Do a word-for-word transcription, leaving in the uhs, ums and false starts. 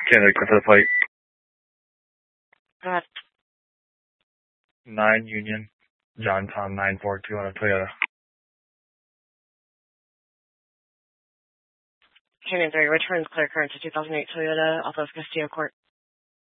Canada, go for the flight. Go ahead. nine Union, John Tom nine four two on a Toyota. Canyon three, returns clear current to two thousand eight Toyota, off of Castillo Court.